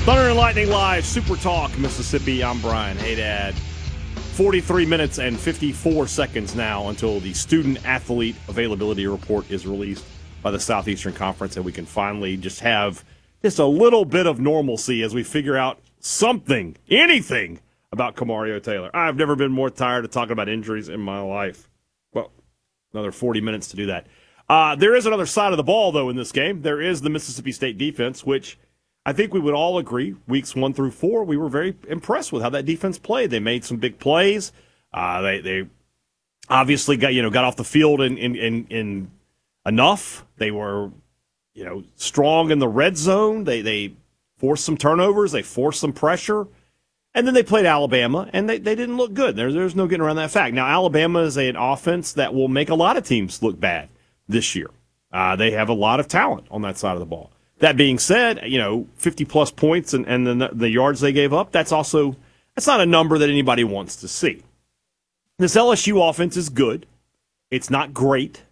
Thunder and Lightning Live, Super Talk, Mississippi. I'm Brian Haydad. 43 minutes and 54 seconds now until the student-athlete availability report is released by the Southeastern Conference, and we can finally just have just a little bit of normalcy as we figure out something, anything, about Kamario Taylor. I've never been more tired of talking about injuries in my life. Well, another 40 minutes to do that. There is another side of the ball, though, in this game. There is the Mississippi State defense, which I think we would all agree, weeks 1 through 4, we were very impressed with how that defense played. They made some big plays. They obviously got off the field in enough. They were strong in the red zone. They forced some turnovers. They forced some pressure. And then they played Alabama, and they didn't look good. There's no getting around that fact. Now, Alabama is an offense that will make a lot of teams look bad this year. They have a lot of talent on that side of the ball. That being said, 50-plus points and the yards they gave up, that's not a number that anybody wants to see. This LSU offense is good. It's not great.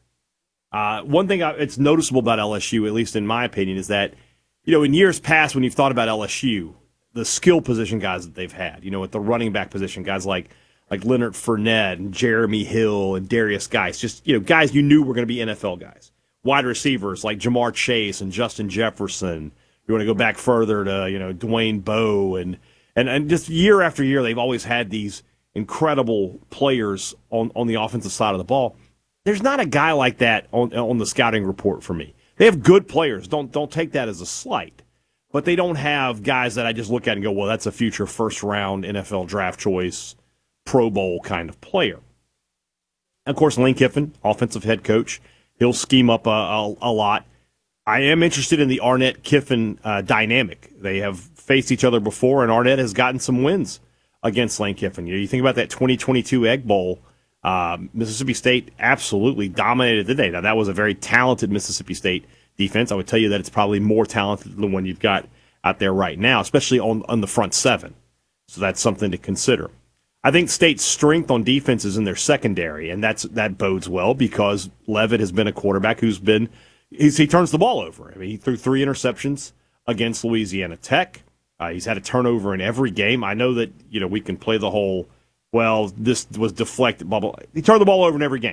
One thing it's noticeable about LSU, at least in my opinion, is that, in years past when you've thought about LSU, the skill position guys that they've had, at the running back position, guys like Leonard Fournette and Jeremy Hill and Darius Geis, just, guys you knew were going to be NFL guys. Wide receivers like Jamar Chase and Justin Jefferson. You want to go back further to, Dwayne Bowe. And just year after year, they've always had these incredible players on the offensive side of the ball. There's not a guy like that on the scouting report for me. They have good players. Don't take that as a slight. But they don't have guys that I just look at and go, well, that's a future first-round NFL draft choice, Pro Bowl kind of player. And of course, Lane Kiffin, offensive head coach. He'll scheme up a lot. I am interested in the Arnett-Kiffin dynamic. They have faced each other before, and Arnett has gotten some wins against Lane Kiffin. You think about that 2022 Egg Bowl. Mississippi State absolutely dominated the day. Now, that was a very talented Mississippi State defense. I would tell you that it's probably more talented than the one you've got out there right now, especially on the front seven. So that's something to consider. I think State's strength on defense is in their secondary, and that bodes well because Leavitt has been a quarterback he turns the ball over. I mean, he threw 3 interceptions against Louisiana Tech. He's had a turnover in every game. I know that we can play the whole, well, this was deflected, blah, blah. He turned the ball over in every game.